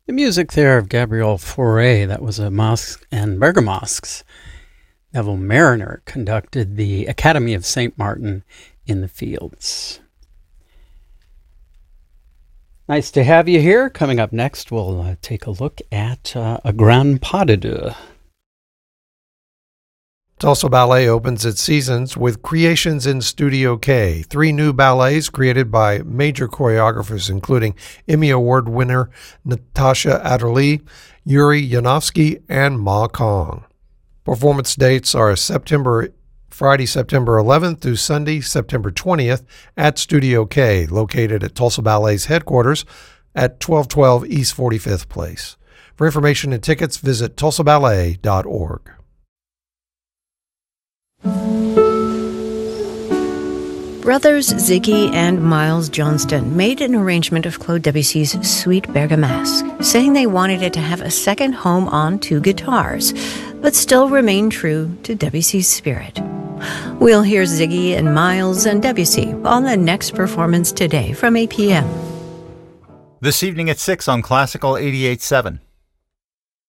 The music there of Gabriel Fauré, that was a Mosques and Bergamasques. Neville Mariner conducted the Academy of St. Martin in the Fields. Nice to have you here. Coming up next, we'll take a look at a Grand Pas de Deux. Tulsa Ballet opens its seasons with Creations in Studio K, 3 new ballets created by major choreographers including Emmy Award winner Natasha Adderley, Yuri Yanovsky, and Ma Kong. Performance dates are Friday, September 11th through Sunday, September 20th at Studio K, located at Tulsa Ballet's headquarters at 1212 East 45th Place. For information and tickets, visit tulsaballet.org. Brothers Ziggy and Miles Johnston made an arrangement of Claude Debussy's Suite Bergamasque, saying they wanted it to have a second home on 2 guitars, but still remain true to Debussy's spirit. We'll hear Ziggy and Miles and Debussy on the next performance today from 8 p.m. This evening at 6 on Classical 88.7.